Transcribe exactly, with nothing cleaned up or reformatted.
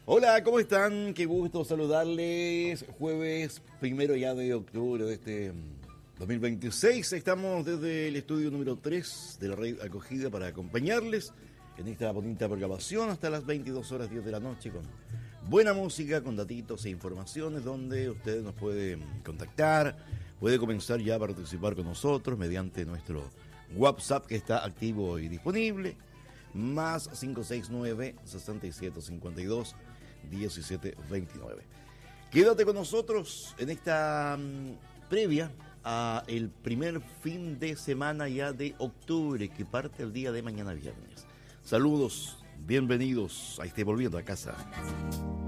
Hola, ¿cómo están? Qué gusto saludarles. Jueves primero ya de octubre de este dos mil veintiséis. Estamos desde el estudio número tres de la red Acogida para acompañarles en esta bonita programación hasta las veintidós horas diez de la noche con buena música, con datitos e informaciones donde ustedes nos pueden contactar, puede comenzar ya a participar con nosotros mediante nuestro WhatsApp que está activo y disponible, más cinco seis nueve, seis siete cinco dos, uno siete dos nueve. Quédate con nosotros en esta um, previa a el primer fin de semana ya de octubre que parte el día de mañana viernes. Saludos, bienvenidos a este Volviendo a Casa.